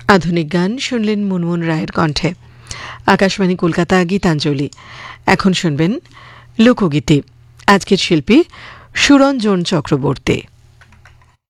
আধুনিক গান শুনলেন মুনমুন রায়ের কণ্ঠে। আকাশবাণী কলকাতা গীতাঞ্জলি। এখন শুনবেন লোকগীতি। আজকের শিল্পী সুরঞ্জন চক্রবর্তী।